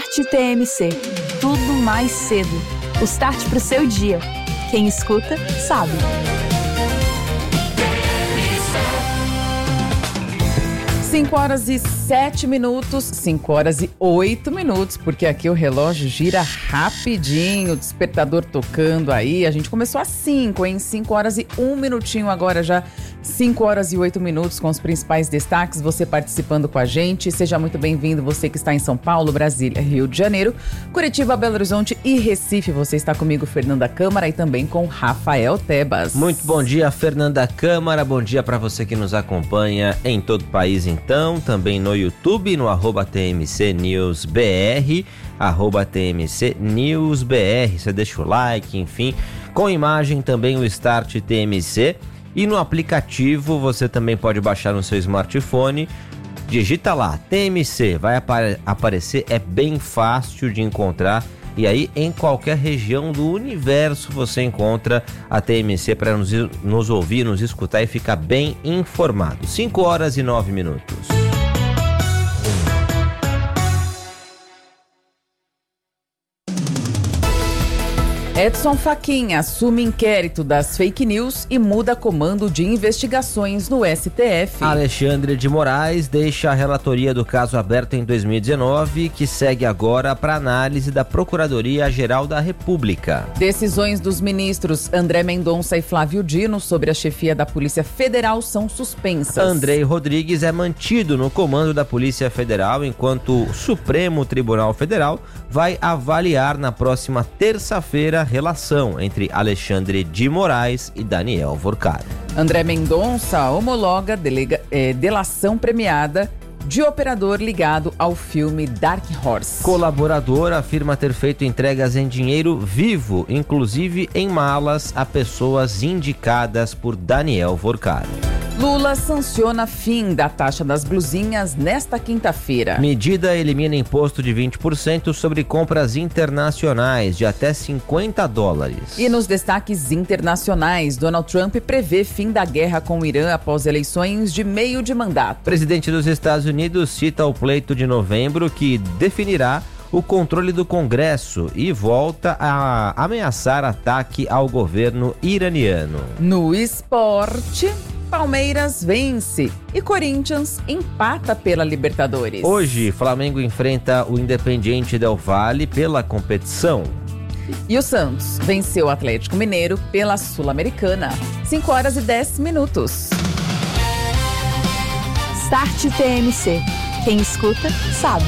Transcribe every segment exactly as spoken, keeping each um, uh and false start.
Start T M C. Tudo mais cedo. O start pro seu dia. Quem escuta, sabe. cinco horas e sete minutos, cinco horas e oito minutos, porque aqui o relógio gira rapidinho, o despertador tocando aí. A gente começou às cinco, hein? cinco horas e um minutinho, agora já cinco horas e oito minutos com os principais destaques. Você participando com a gente, seja muito bem-vindo. Você que está em São Paulo, Brasília, Rio de Janeiro, Curitiba, Belo Horizonte e Recife. Você está comigo, Fernanda Câmara, e também com Rafael Tebas. Muito bom dia, Fernanda Câmara. Bom dia para você que nos acompanha em todo o país, então, também no YouTube, no arroba T M C News B R, arroba T M C News B R. Você deixa o like, enfim, com imagem também o Start T M C. E no aplicativo você também pode baixar no seu smartphone, digita lá, T M C, vai apare- aparecer, é bem fácil de encontrar. E aí, em qualquer região do universo, você encontra a T M C para nos, nos ouvir, nos escutar e ficar bem informado. cinco horas e nove minutos. Edson Fachin assume inquérito das fake news e muda comando de investigações no S T F. Alexandre de Moraes deixa a relatoria do caso aberto em dois mil e dezenove, que segue agora para análise da Procuradoria-Geral da República. Decisões dos ministros André Mendonça e Flávio Dino sobre a chefia da Polícia Federal são suspensas. Andrei Rodrigues é mantido no comando da Polícia Federal, enquanto o Supremo Tribunal Federal vai avaliar na próxima terça-feira a relação entre Alexandre de Moraes e Daniel Vorcado. André Mendonça homologa delega, é, delação premiada de operador ligado ao filme Dark Horse. Colaborador afirma ter feito entregas em dinheiro vivo, inclusive em malas, a pessoas indicadas por Daniel Vorcado. Lula sanciona fim da taxa das blusinhas nesta quinta-feira. Medida elimina imposto de vinte por cento sobre compras internacionais de até cinquenta dólares. E nos destaques internacionais, Donald Trump prevê fim da guerra com o Irã após eleições de meio de mandato. Presidente dos Estados Unidos cita o pleito de novembro que definirá o controle do Congresso e volta a ameaçar ataque ao governo iraniano. No esporte, Palmeiras vence e Corinthians empata pela Libertadores. Hoje, Flamengo enfrenta o Independiente Del Valle pela competição. E o Santos venceu o Atlético Mineiro pela Sul-Americana. cinco horas e dez minutos. Start T M C. Quem escuta, sabe.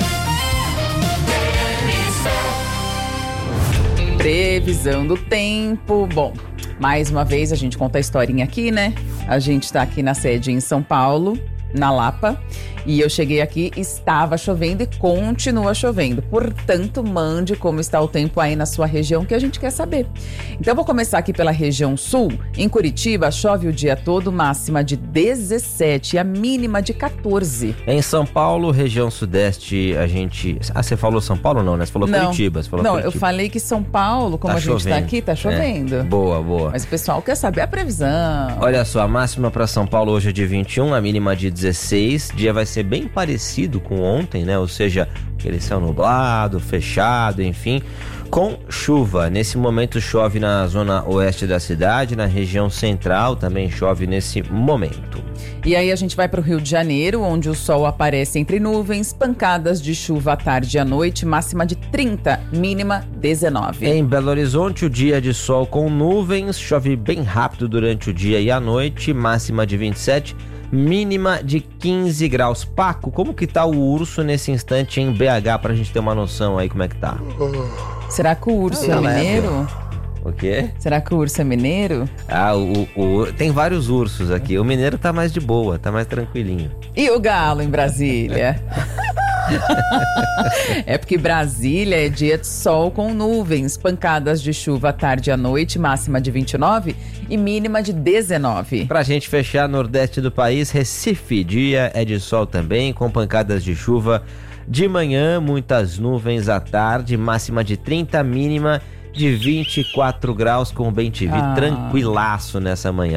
Previsão do tempo. Bom, mais uma vez a gente conta a historinha aqui, né? A gente está aqui na sede em São Paulo, na Lapa, e eu cheguei aqui, estava chovendo e continua chovendo. Portanto, mande como está o tempo aí na sua região, que a gente quer saber. Então, vou começar aqui pela região sul. Em Curitiba, chove o dia todo, máxima de dezessete e a mínima de quatorze. Em São Paulo, região sudeste, a gente... Ah, você falou São Paulo não, né? Você falou não, Curitiba. Você falou não, Curitiba. eu falei que São Paulo, como tá a gente chovendo. está aqui, tá chovendo. É. Boa, boa. Mas o pessoal quer saber a previsão. Olha só, a máxima para São Paulo hoje é de vinte e um, a mínima de dezesseis. Dia vai ser bem parecido com ontem, né? Ou seja, aquele céu nublado, fechado, enfim, com chuva. Nesse momento chove na zona oeste da cidade, na região central também chove nesse momento. E aí a gente vai para o Rio de Janeiro, onde o sol aparece entre nuvens, pancadas de chuva à tarde e à noite, máxima de trinta, mínima dezenove. Em Belo Horizonte, o dia de sol com nuvens, chove bem rápido durante o dia e a noite, máxima de vinte e sete, mínima de quinze graus. Paco, como que tá o urso nesse instante em B H, pra gente ter uma noção aí como é que tá? Será que o urso Ah, é não, mineiro? O quê? Será que o urso é mineiro? Ah, o, o, tem vários ursos aqui. O mineiro tá mais de boa, tá mais tranquilinho. E o galo em Brasília? É porque Brasília é dia de sol com nuvens, pancadas de chuva à tarde e à noite, máxima de vinte e nove e mínima de dezenove. Pra gente fechar, nordeste do país, Recife, dia é de sol também, com pancadas de chuva de manhã, muitas nuvens à tarde, máxima de trinta, mínima de vinte e quatro graus, com bem te vi, ah. tranquilaço nessa manhã.